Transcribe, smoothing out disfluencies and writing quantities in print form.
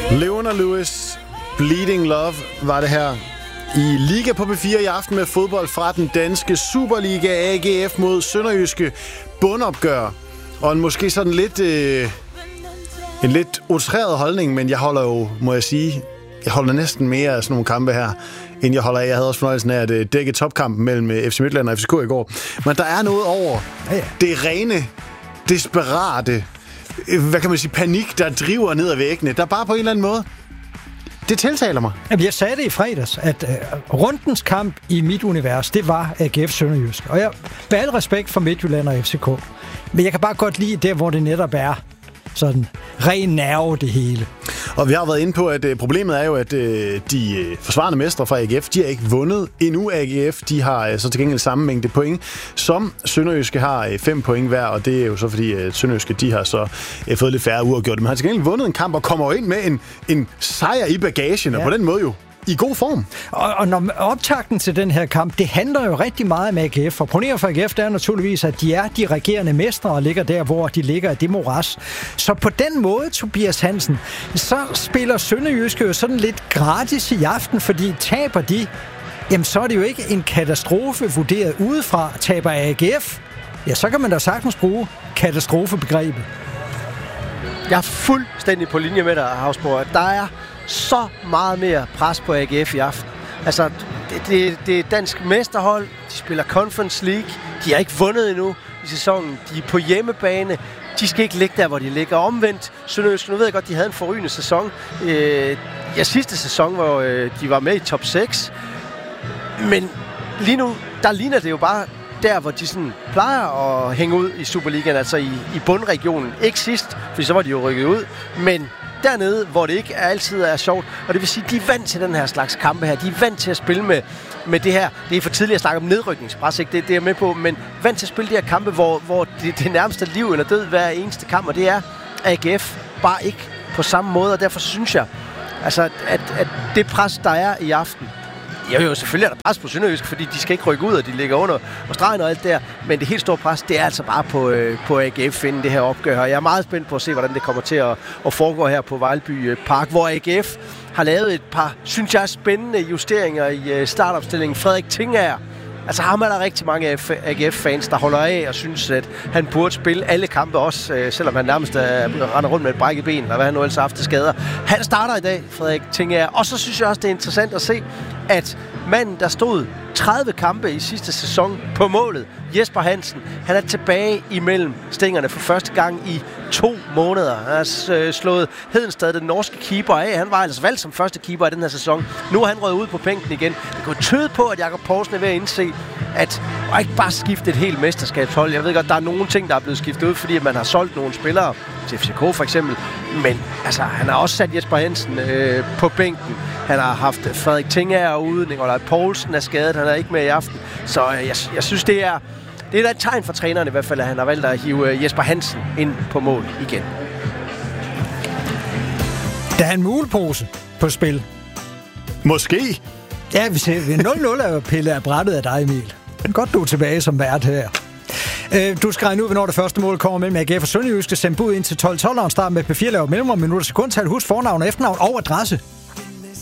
Leona Lewis, Bleeding Love var det her i Liga på P4 i aften med fodbold fra den danske Superliga. AGF mod Sønderjyske, bundopgør. Og en måske sådan lidt en lidt outreret holdning, men jeg holder jo, må jeg sige, jeg holder næsten mere af sådan nogle kampe her, end jeg holder af. Jeg havde også fornøjelsen af at dække topkampen mellem FC Midtjylland og FCK i går. Men der er noget over det rene, desperate, hvad kan man sige, panik, der driver ned ad væggene. Der bare på en eller anden måde, det tiltaler mig. Jeg sagde det i fredags, at rundens kamp i mit univers, det var AGF Sønderjysk. Og jeg med al respekt for Midtjylland og FCK. Men jeg kan bare godt lide der, hvor det netop er sådan ren nerve det hele. Og vi har været inde på, at problemet er jo, at de forsvarende mestre fra AGF, de har ikke vundet endnu. AGF, de har så til gengæld samme mængde point, som Sønderjyske har 5 point hver, og det er jo så fordi, at Sønderjyske, de har så fået lidt færre uafgjort. Men har til gengæld vundet en kamp og kommer ind med en sejr i bagagen, og på den måde jo i god form. Og når optakten til den her kamp, det handler jo rigtig meget om AGF. Og problemet for AGF, det er naturligvis, at de er de regerende mestre og ligger der, hvor de ligger i det moras. Så på den måde, Tobias Hansen, så spiller Sønderjyske jo sådan lidt gratis i aften, fordi taber de, jamen så er det jo ikke en katastrofe vurderet udefra. Taber AGF, ja, så kan man da sagtens bruge katastrofebegrebet. Jeg er fuldstændig på linje med dig, Havsborg. Der er så meget mere pres på AGF i aften. Altså, det er dansk mesterhold. De spiller Conference League. De har ikke vundet endnu i sæsonen. De er på hjemmebane. De skal ikke ligge der, hvor de ligger omvendt. Sønderjysk, nu ved jeg godt, de havde en forrygende sæson. Sidste sæson, hvor de var med i top 6. Men lige nu, der ligner det jo bare der, hvor de sådan plejer at hænge ud i Superligaen, altså i bundregionen. Ikke sidst, for så var de jo rykket ud, men dernede, hvor det ikke altid er sjovt. Og det vil sige, de er vant til den her slags kampe her. De er vant til at spille med det her. Det er for tidligt at snakke om nedrykningspres, ikke? Det er jeg med på, men vant til at spille de her kampe, hvor det nærmeste liv eller død hver eneste kamp, og det er AGF bare ikke på samme måde, og derfor synes jeg, altså, at det pres, der er i aften, jo, selvfølgelig er der pres på Sønderjysk, fordi de skal ikke rykke ud, og de ligger under og stregen og alt der. Men det helt store pres, det er altså bare på AGF inden det her opgør. Og jeg er meget spændt på at se, hvordan det kommer til at foregå her på Vejlby Park, hvor AGF har lavet et par, synes jeg, spændende justeringer i startopstillingen. Frederik Tingager, altså ham er der rigtig mange AGF-fans, der holder af og synes, at han burde spille alle kampe også, selvom han nærmest render rundt med et brækket ben, eller hvad han nu ellers har haft til skader. Han starter i dag, Frederik Tingager. Og så synes jeg også, det er interessant at se, at manden, der stod 30 kampe i sidste sæson på målet, Jesper Hansen, han er tilbage imellem stængerne for første gang i 2 måneder. Han har slået Hedenstad, den norske keeper, af. Han var altså valgt som første keeper i den her sæson. Nu er han røget ud på bænken igen. Det går tyde på, at Jakob Poulsen er ved at indse, at og ikke bare skifte et helt mesterskabshold. Jeg ved godt, der er nogle ting, der er blevet skiftet ud, fordi man har solgt nogle spillere til FCK for eksempel. Men altså, han har også sat Jesper Hansen på bænken. Han har haft Frederik Tingager ude, Nikolaj Poulsen er skadet, han er ikke med i aften. Så jeg synes, det er da et tegn for træneren i hvert fald, at han har valgt at hive Jesper Hansen ind på mål igen. Der er en mulepose på spil. Måske. Ja, vi ser 0-0 er jo pillet af brættet af dig, Emil. Godt, du er tilbage som vært her. Du skal regne ud, hvornår det første mål kommer mellem AGF og Sønderjyske. Send bud ind til 12-12 og start med P4 laver mellemrum minutter sekundtal. Husk fornavn og efternavn og adresse.